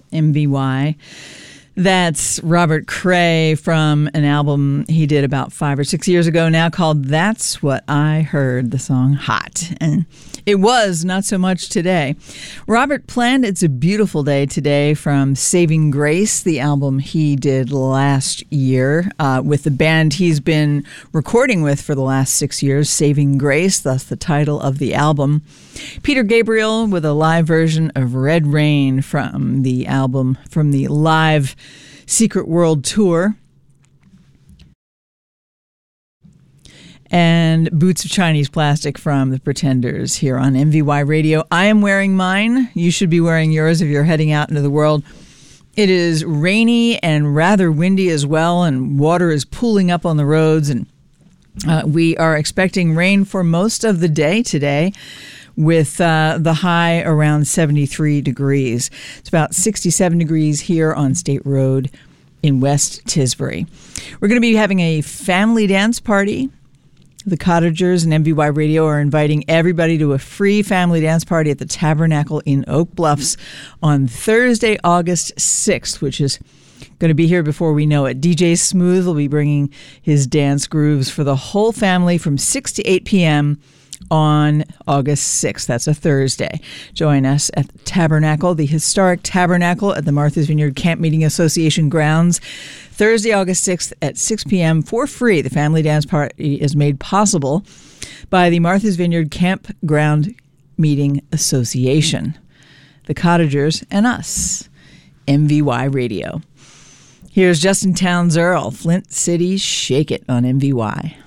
MVY. That's Robert Cray from an album he did about 5 or 6 years ago now called That's What I Heard, the song Hot. And it was not so much today. Robert planned It's a Beautiful Day today from Saving Grace, the album he did last year with the band he's been recording with for the last 6 years, Saving Grace, thus the title of the album. Peter Gabriel with a live version of Red Rain from the album, from the live Secret World Tour. And Boots of Chinese Plastic from The Pretenders here on MVY Radio. I am wearing mine. You should be wearing yours if you're heading out into the world. It is rainy and rather windy as well, and water is pooling up on the roads. And we are expecting rain for most of the day today, with the high around 73 degrees. It's about 67 degrees here on State Road in West Tisbury. We're going to be having a family dance party. The Cottagers and MVY Radio are inviting everybody to a free family dance party at the Tabernacle in Oak Bluffs on Thursday, August 6th, which is going to be here before we know it. DJ Smooth will be bringing his dance grooves for the whole family from 6 to 8 p.m. on August 6th. That's a Thursday. Join us at the Tabernacle, the historic Tabernacle at the Martha's Vineyard Camp Meeting Association grounds. Thursday, August 6th at 6 p.m. for free. The family dance party is made possible by the Martha's Vineyard Campground Meeting Association, the Cottagers, and us, MVY Radio. Here's Justin Townes Earl, Flint City Shake It on MVY.